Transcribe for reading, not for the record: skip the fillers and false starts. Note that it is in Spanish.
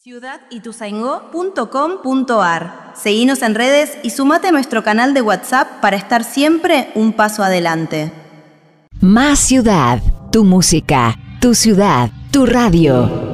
ciudadituzaingó.com.ar. Seguinos en redes y sumate a nuestro canal de WhatsApp para estar siempre un paso adelante. Más Ciudad, tu música, tu ciudad, tu radio.